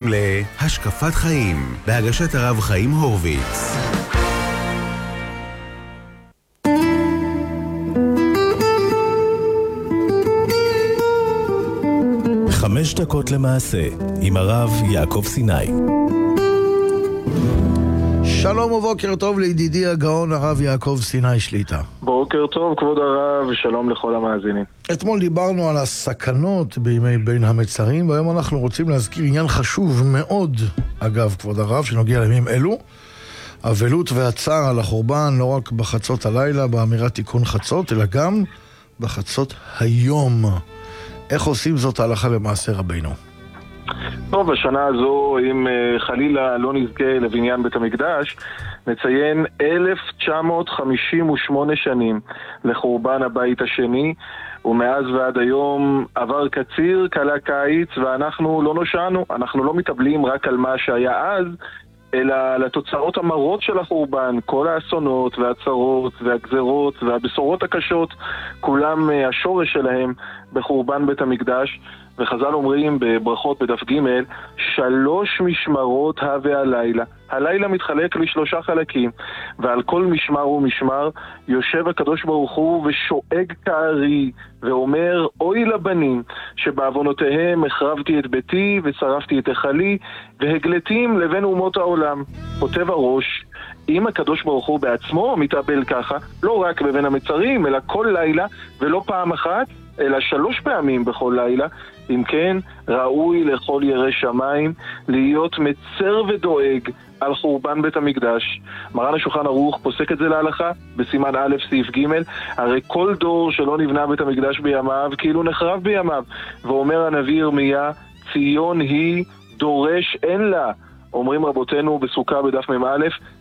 להשקפת חיים, בהגשת הרב חיים הורוביץ. חמש דקות למעשה, עם הרב יעקב סיני. שלום ובוקר טוב לידידי הגאון הרב יעקב סיני שליטה. בוקר טוב כבוד הרב ושלום לכל המאזינים. אתמול דיברנו על הסכנות בימי בין המצרים, והיום אנחנו רוצים להזכיר עניין חשוב מאוד, אגב כבוד הרב, שנוגע לימים אלו, אבלות והצער על החורבן, לא רק בחצות הלילה באמירת תיקון חצות, אלא גם בחצות היום. איך עושים זאת ההלכה למעשה רבינו? טוב, השנה הזו, אם חלילה לא נזכה לבניין בית המקדש, נציין 1958 שנים לחורבן הבית השני, ומאז ועד היום עבר קציר, קלה קיץ, ואנחנו לא נושענו, אנחנו לא מתאבלים רק על מה שהיה אז, אלא לתוצאות המרות של החורבן, כל האסונות והצרות והגזרות והבשורות הקשות, כולם השורש שלהם בחורבן בית המקדש. וחז"ל אומרים בברכות בדף ג' 3 משמרות הווה הלילה. הלילה מתחלק ל3 חלקים, ועל כל משמר ומשמר יושב הקדוש ברוך הוא ושואג כארי ואומר, אוי לבנים שבעוונותיהם החרבתי את ביתי ושרפתי את היכלי והגלתים לבין אומות העולם. כותב הראש, אם הקדוש ברוך הוא בעצמו מתאבל ככה, לא רק בבין המצרים אלא כל לילה, ולא פעם אחת אלא 3 פעמים בכל לילה, אם כן ראוי לכל ירא שמיים להיות מצר ודואג על חורבן בית המקדש. מרן השולחן ערוך פוסק את זה להלכה בסימן א' סעיף ג', הרי כל דור שלא נבנה בית המקדש בימיו כאילו נחרב בימיו, ואומר הנביא ירמיה, ציון היא דורש אין לה. אומרים רבותינו בסוכה בדף מ"א,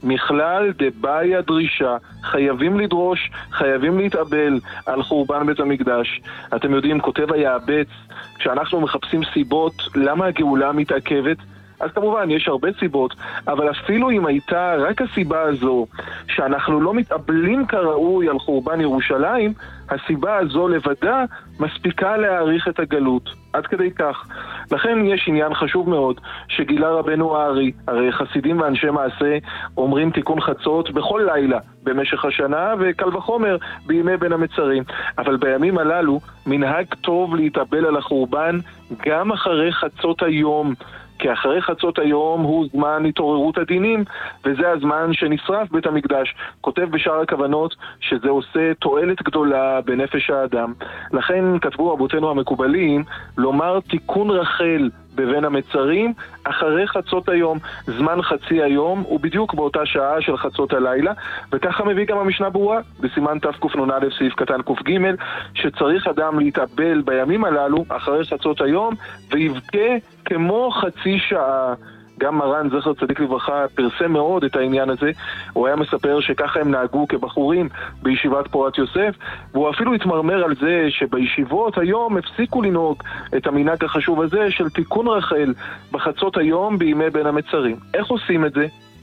מכלל דבעיה דרישה, חייבים לדרוש, חייבים להתאבל על חורבן בית המקדש. אתם יודעים, כותב היעבץ, כשאנחנו מחפשים סיבות למה הגאולה מתעכבת, אז כמובן יש הרבה סיבות, אבל אפילו אם הייתה רק הסיבה הזו שאנחנו לא מתאבלים כראוי על חורבן ירושלים, הסיבה הזו לבדה מספיקה להאריך את הגלות, עד כדי כך. לכן יש עניין חשוב מאוד שגילה רבנו הארי, הרי חסידים ואנשי מעשה אומרים תיקון חצות בכל לילה במשך השנה, וקל וחומר בימי בין המצרים. אבל בימים הללו מנהג טוב להתאבל על החורבן גם אחרי חצות היום, כי אחרי חצות היום הוא זמן התעוררות הדינים, וזה הזמן שנשרף בית המקדש. כותב בשאר הכוונות שזה עושה תועלת גדולה בנפש האדם. לכן כתבו רבותינו המקובלים לומר תיקון רחל בבין המצרים אחרי חצות היום. זמן חצי היום הוא בדיוק באותה שעה של חצות הלילה, וככה מביא גם המשנה ברורה בסימן תקנ"א סעיף קטן ק"ג, שצריך אדם להתאבל בימים הללו אחרי חצות היום ויבכה כמו חצי שעה. גם מרן זכר צדיק לברכה פרסם מאוד את העניין הזה. הוא היה מספר שככה הם נהגו כבחורים בישיבת פורת יוסף, והוא אפילו התמרמר על זה שבישיבות היום הפסיקו לנהוג את המנהג החשוב הזה של תיקון רחל בחצות היום בימי בין המצרים. איך עושים את זה?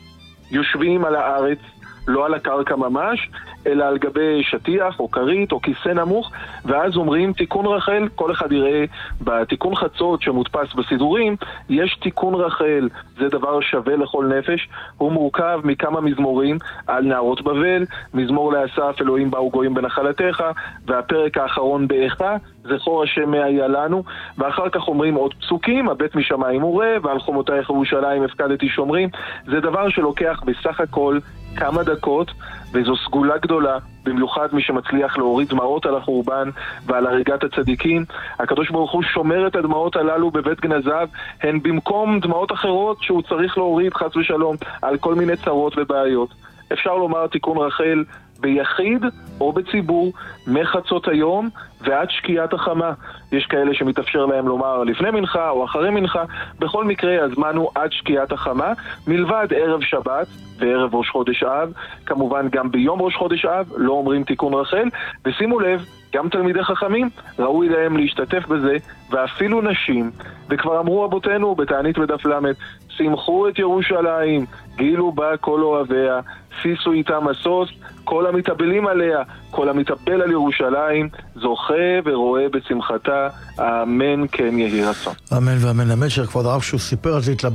יושבים על הארץ, לא על הקרקע ממש, אלא על גבי שטיח או כרית או כיסא נמוך, ואז אומרים תיקון רחל. כל אחד יראה בתיקון חצות שמודפס בסידורים, יש תיקון רחל, זה דבר שווה לכל נפש. הוא מורכב מכמה מזמורים על נערות בבל, מזמור לאסף אלוהים באו גויים בנחלתך, והפרק האחרון באיכה, זכור השם היה לנו, ואחר כך אומרים עוד פסוקים, הבית משמיים וראה, ועל חומותייך ירושלים הפקדתי שומרים. זה דבר שלוקח בסך הכל כמה דקות, וזו סגולה גדולה, במיוחד מי שמצליח להוריד דמעות על החורבן ועל הריגת הצדיקים. הקדוש ברוך הוא שומר את הדמעות הללו בבית גנזיו, הן במקום דמעות אחרות שהוא צריך להוריד חס ושלום על כל מיני צרות ובעיות. אפשר לומר תיקון רחל ביחיד או בציבור מחצות היום ועד שקיעת החמה. יש כאלה שמתאפשר להם לומר לפני מנחה או אחרי מנחה. בכל מקרה הזמן הוא עד שקיעת החמה, מלבד ערב שבת וערב ראש חודש אב. כמובן גם ביום ראש חודש אב לא אומרים תיקון רחל, ושימו לב, גם תלמידי חכמים ראוי להם להשתתף בזה, ואפילו נשים. וכבר אמרו רבותינו בתענית בדף למד, שמחו את ירושלים, גילו בה כל אוהביה, שישו איתה משוש, כל המתאבלים עליה, כל המתאבל על ירושלים, זוכה ורואה בשמחתה. אמן כן יהי רצון. אמן ואמן. אמן. שכבוד הרב שהוא סיפר על זה